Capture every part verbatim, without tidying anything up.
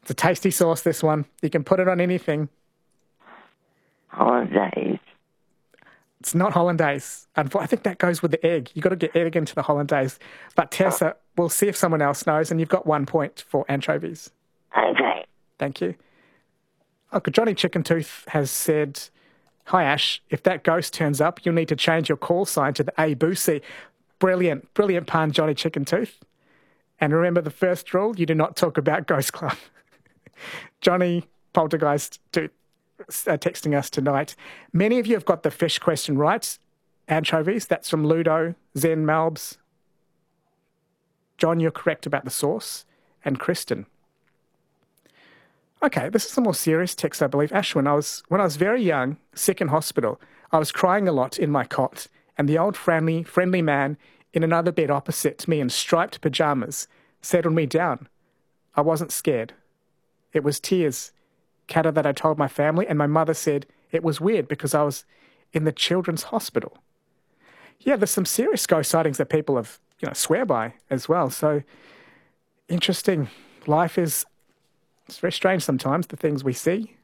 It's a tasty sauce, this one. You can put it on anything. Hollandaise. It's not hollandaise. And I think that goes with the egg. You've got to get egg into the hollandaise. But Tessa, we'll see if someone else knows, and you've got one point for anchovies. Okay. Thank you. Uncle Johnny Chicken Tooth has said, hi, Ash, if that ghost turns up, you'll need to change your call sign to the A Boosie. Brilliant, brilliant pun, Johnny Chicken Tooth. And remember the first rule, you do not talk about Ghost Club. Johnny Poltergeist Tooth uh, texting us tonight. Many of you have got the fish question right. Anchovies, that's from Ludo, Zen Malbs. John, you're correct about the sauce. And Kristen. Okay, this is a more serious text, I believe. Ash, when I was, when I was very young, sick in hospital, I was crying a lot in my cot, and the old friendly, friendly man in another bed opposite me in striped pyjamas settled me down. I wasn't scared. It was tears, Kata, that I told my family, and my mother said it was weird because I was in the children's hospital. Yeah, there's some serious ghost sightings that people have, you know, swear by as well. So, interesting. Life is, it's very strange sometimes, the things we see.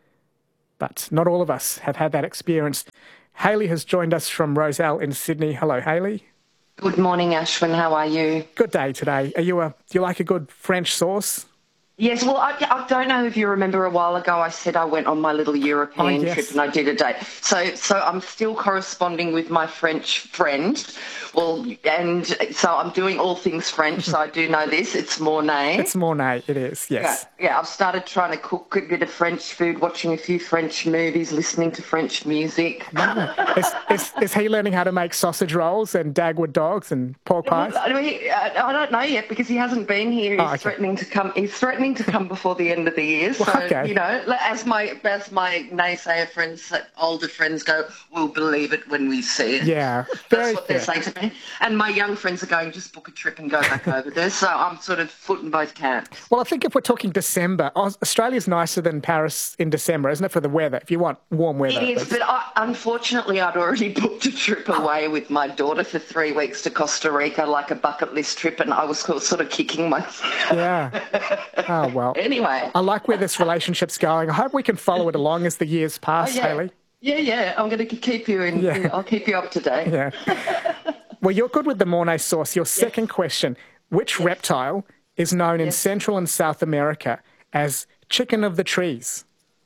But not all of us have had that experience. Hayley has joined us from Roselle in Sydney. Hello, Hayley. Good morning, Ashwin. How are you? Good day today. Are you a, do you like a good French sauce? Yes, well, I, I don't know if you remember a while ago I said I went on my little European Oh, yes. trip and I did a day. So so I'm still corresponding with my French friend. Well, and so I'm doing all things French, so I do know this. It's Mornay. It's Mornay, it is, yes. Yeah, yeah, I've started trying to cook a bit of French food, watching a few French movies, listening to French music. No. is, is, is he learning how to make sausage rolls and Dagwood dogs and pork pies? I, mean, I don't know yet because he hasn't been here. He's Oh, okay. threatening to come. He's threatening to come before the end of the year. So Well, okay. you know, as my as my naysayer friends, older friends go, we'll believe it when we see it. Yeah, That's very what fair. they're saying to me. And my young friends are going, just book a trip and go back over there. So I'm sort of footing both camps. Well, I think if we're talking December, Aus- Australia's nicer than Paris in December, isn't it, for the weather, if you want warm weather? It is, but I, unfortunately, I'd already booked a trip away with my daughter for three weeks to Costa Rica, like a bucket list trip, and I was sort of kicking myself. Yeah. Oh, well. Anyway. I like where this relationship's going. I hope we can follow it along as the years pass, Oh, yeah. Hayley. Yeah, yeah. I'm going to keep you in. Yeah. I'll keep you up to date. Yeah. Well, you're good with the Mornay sauce. Your second question, which reptile is known in Yes. Central and South America as chicken of the trees?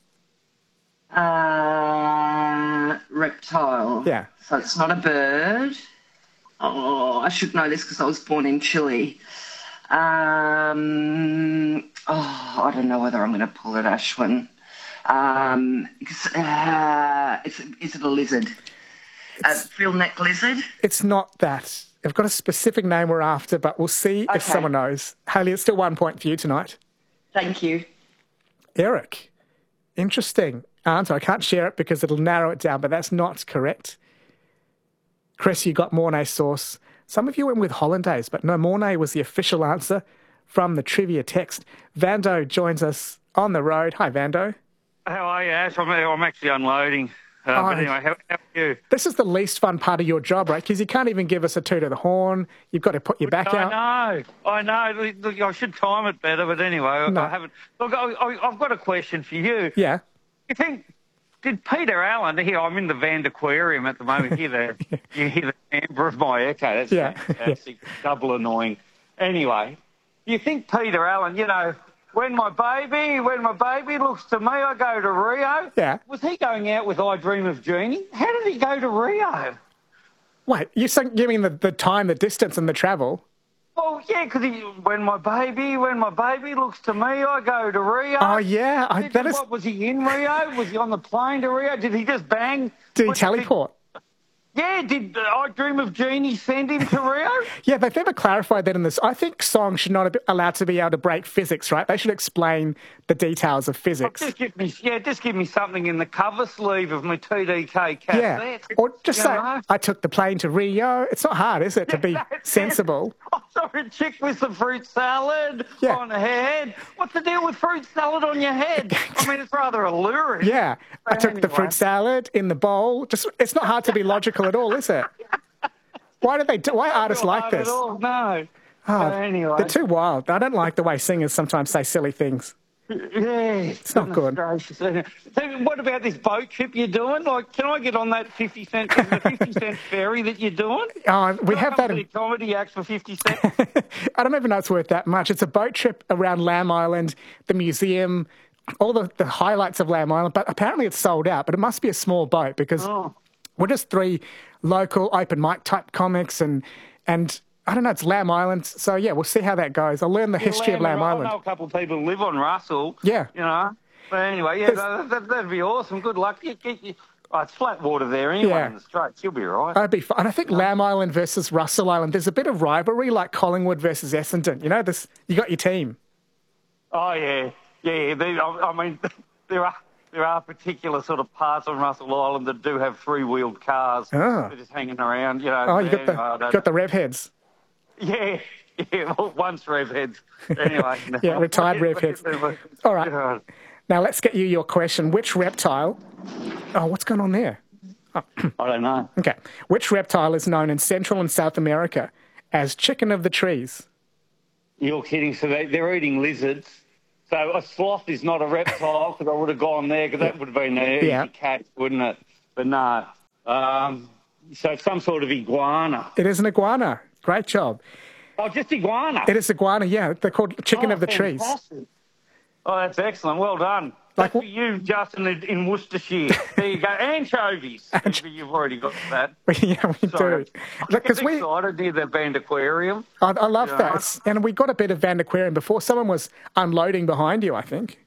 Uh, reptile. Yeah. So it's not a bird. Oh, I should know this because I was born in Chile. Um, oh, I don't know whether I'm going to pull it, Ashwin. Um, because, uh, it's, is it a lizard? A frill neck lizard? It's not that. I've got a specific name we're after, but we'll see if Okay. someone knows. Hayley, it's still one point for you tonight. Thank you. Eric, interesting answer. I can't share it because it'll narrow it down, but that's not correct. Chris, you got Mornay sauce. Some of you went with hollandaise, but no, Mornay was the official answer from the trivia text. Vando joins us on the road. Hi, Vando. How are you, Ash? I'm, I'm actually unloading. Uh, Oh, but anyway, how, how are you? This is the least fun part of your job, right? Because you can't even give us a toot of the horn. You've got to put your back out. I know, I know. Look, look, I should time it better, but anyway, No. I haven't. Look, I, I, I've got a question for you. Yeah. You think, did Peter Allen, here, I'm in the Vand Aquarium at the moment, hear the, you hear the timbre of my echo. That's Yeah. fantastic, double annoying. Anyway, you think Peter Allen, you know, when my baby, when my baby looks to me, I go to Rio. Yeah. Was he going out with I Dream of Jeannie? How did he go to Rio? Wait, you're saying, you mean the, the time, the distance and the travel? Well, yeah, because when my baby, when my baby looks to me, I go to Rio. Oh, yeah. I, Did- that is. what, was he in Rio? Was he on the plane to Rio? Did he just bang? Did he What- teleport? yeah, did uh, I Dream of Jeannie send him to Rio? Yeah, they've never clarified that in this. I think songs should not be allowed to be able to break physics, right? They should explain the details of physics. Just give me, yeah, just give me something in the cover sleeve of my T D K cassette. Yeah. Or just you say, know? I took the plane to Rio. It's not hard, is it, to be That's it. sensible? I saw a chick with some fruit salad Yeah. on her head. What's the deal with fruit salad on your head? I mean, it's rather alluring. Yeah. I But took the anyway. fruit salad in the bowl. Just, it's not hard to be logical at all, is it? Why do they do, why are artists like Not hard this? at all, no. Oh, Uh, anyway. They're too wild. I don't like the way singers sometimes say silly things. Yeah, It's not good. Gracious. So what about this boat trip you're doing? Like, can I get on that fifty cent, the fifty cent ferry that you're doing? Uh, we Can I have come that. to In... the comedy act for fifty cents. I don't even know it's worth that much. It's a boat trip around Lamb Island, the museum, all the, the highlights of Lamb Island, but apparently it's sold out. But it must be a small boat because Oh. we're just three local open mic type comics and and I don't know, it's Lamb Island. So, yeah, we'll see how that goes. I'll learn the Yeah, history of Lamb I Island. know a couple of people who live on Russell. Yeah. You know. But anyway, yeah, There's- that, that, that'd be awesome. Good luck. You, you, you, oh, it's flat water there anyway Yeah. in the Straits. You'll be all right. That'd be fun. And I think Lamb Island versus Russell Island, there's a bit of rivalry like Collingwood versus Essendon. You know, this you got your team. Oh, yeah. Yeah, they, I, I mean, there are there are particular sort of parts on Russell Island that do have three-wheeled cars. Oh. They're just hanging around, you know. Oh, you got anyway, the I don't- got the rev heads. Yeah, yeah, well, once rev heads. Anyway. no. Yeah, retired rev heads. All right. Yeah. Now let's get you your question. Which reptile? Oh, what's going on there? I don't know. Okay. Which reptile is known in Central and South America as chicken of the trees? You're kidding. So they, they're eating lizards. So a sloth is not a reptile because I would have gone there because that would have been an easy Yeah. catch, wouldn't it? But no. Um, so some sort of iguana. It is an iguana. Great job. Oh, just iguana. It is iguana, yeah. They're called chicken Oh, of the trees. fantastic. Oh, that's excellent. Well done. Like That's for you, Justin, in in Worcestershire. There you go. Anchovies. You've already got that. Yeah, we Sorry. do. Because I'm we, excited near the Band Aquarium. I, I love Yeah. that. It's- and we got a bit of Van Aquarium before. Someone was unloading behind you, I think.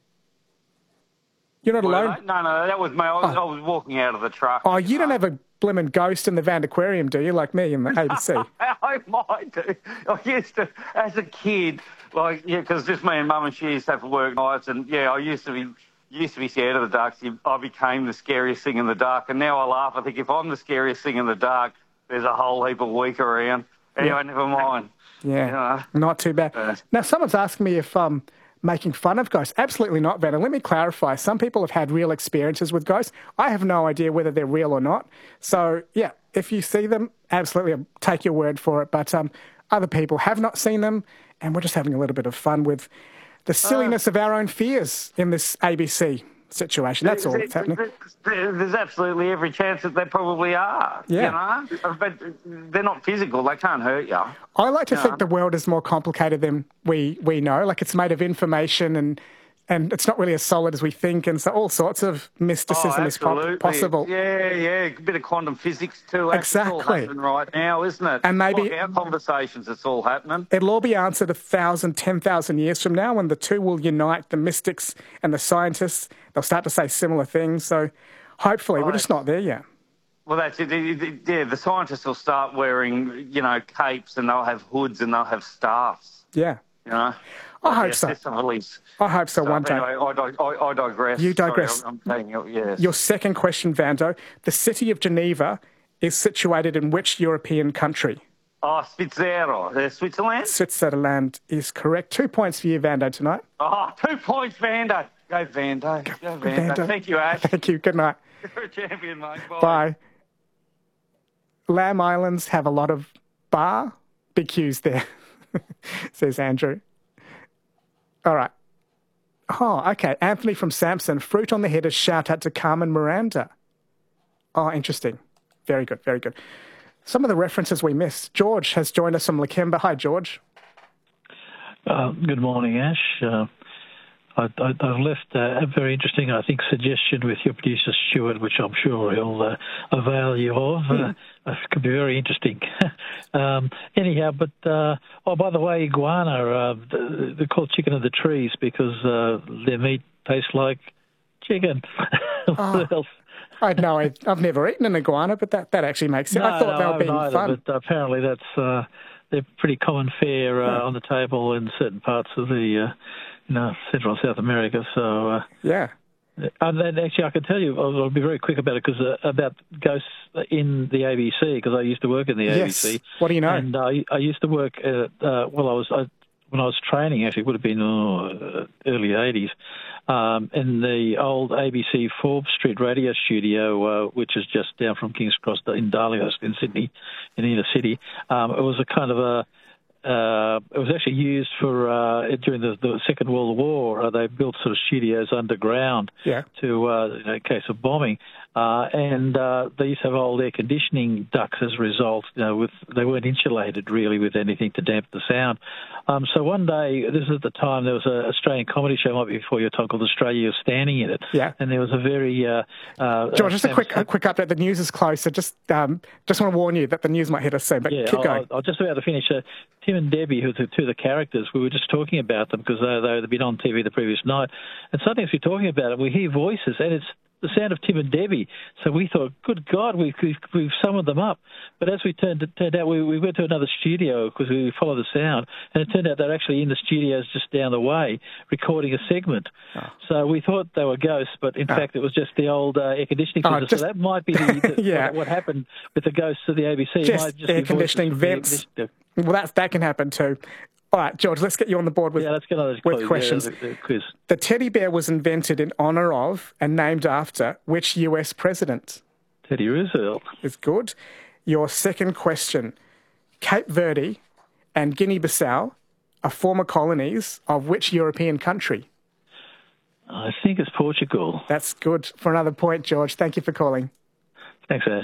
You're not Well, alone. no, no, that was me. I was, I was walking out of the truck. Oh, you don't have a blimmin' ghost in the Van Aquarium, do you? Like me in the A B C. I might do. I used to, as a kid, like, yeah, because just me and Mum and she used to have to work nights, and yeah, I used to be used to be scared of the dark. So I became the scariest thing in the dark, and now I laugh. I think if I'm the scariest thing in the dark, there's a whole heap of weak around. Anyway, Yeah. never mind. Yeah, You know? not too bad. Uh, Now, someone's asking me if I'm making fun of ghosts. Absolutely not, Vanna. Let me clarify. Some people have had real experiences with ghosts. I have no idea whether they're real or not. So, yeah, if you see them, absolutely I'll take your word for it. But um, other people have not seen them, and we're just having a little bit of fun with the silliness of our own fears in this A B C situation. That's all that's happening. There's absolutely every chance that they probably are. Yeah. You know? But they're not physical. They can't hurt you. I like to Yeah. think the world is more complicated than we, we know. Like it's made of information and and it's not really as solid as we think, and so all sorts of mysticism Oh, is po- absolutely. possible. Yeah, yeah, a bit of quantum physics too. It's all Exactly. happening right now, isn't it? And maybe- Like our conversations, it's all happening. It'll all be answered a thousand, ten thousand years from now when the two will unite, the mystics and the scientists. They'll start to say similar things. So hopefully, we're just not there yet. Well, that's it. Yeah, the scientists will start wearing, you know, capes, and they'll have hoods, and they'll have staffs. Yeah. You know. I hope Yes, so. there's some of these I hope so stuff. one day. Anyway, I, di- I, I digress. You digress. Sorry, I'm saying, you, yes. Your second question, Vando. The city of Geneva is situated in which European country? Oh, Svizzero. Uh, Switzerland? Switzerland is correct. Two points for you, Vando, tonight. Oh, two points, Vando. Go, Vando. Go, Vando. Vando. Thank you, Ash. Thank you. Good night. You're a champion, mate. Bye. Bye. Lamb Islands have a lot of bar. Big Q's there, says Andrew. All right. Oh, okay. Anthony from Samson. Fruit on the head is shout out to Carmen Miranda. Oh, interesting. Very good. Very good. Some of the references we missed. George has joined us from Lakemba. Hi, George. Uh, good morning, Ash. Uh, I, I, I've left uh, a very interesting, I think, suggestion with your producer, Stuart, which I'm sure he'll uh, avail you of. Uh, it could be very interesting. um, anyhow, but, uh, oh, by the way, iguana, uh, they're called chicken of the trees because uh, their meat tastes like chicken. What else? I know I, I've never eaten an iguana, but that, that actually makes sense. No, I thought no, they I were haven't being either, fun. But apparently that's uh, they're pretty common fare uh, on the table in certain parts of the, uh, you know, Central and South America. So uh, Yeah. and then actually I can tell you, I'll, I'll be very quick about it because uh, about ghosts in the A B C because I used to work in the Yes. A B C. What do you know? And I, I used to work at uh, well, I was I, when I was training. Actually, it would have been uh, early eighties. Um, in the old A B C Forbes Street radio studio, uh, which is just down from King's Cross in Darlinghurst in Sydney, in the inner city. Um, it was a kind of a uh, it was actually used for uh, during the, the Second World War. Uh, they built sort of studios underground Yeah. to uh, in case of bombing, uh, and uh, they used to have old air conditioning ducts as a result. You know, with they weren't insulated really with anything to damp the sound. Um, so one day, this is at the time there was an Australian comedy show, might be before your time, called Australia. Was standing in it, Yeah. and there was a very uh, uh, George, just a famous- quick a quick update. The news is close, so just um, just want to warn you that the news might hit us soon. But Yeah, keep I'll, going. I'll just about to finish. Uh, Tim and Debbie, who are the two of the characters, we were just talking about them because they, they'd been on T V the previous night. And suddenly as we're talking about it, we hear voices, and it's the sound of Tim and Debbie. So we thought, good God, we've, we've, we've summoned them up. But as we turned, it turned out, we, we went to another studio because we followed the sound, and it turned out they're actually in the studios just down the way recording a segment. Oh. So we thought they were ghosts, but in Oh. fact it was just the old uh, air conditioning Oh, system. just- So that might be the, the, Yeah. what, what happened with the ghosts of the A B C. It Just might just air be voices conditioning from the air vents. conditioning- Well, that's, that can happen too. All right, George, let's get you on the board with, Yeah, let's get on those with clues. questions. Yeah, the, the quiz. The teddy bear was invented in honour of and named after which U S president? Teddy Roosevelt. Is good. Your second question. Cape Verde and Guinea-Bissau are former colonies of which European country? I think it's Portugal. That's good for another point, George. Thank you for calling. Thanks, Ash.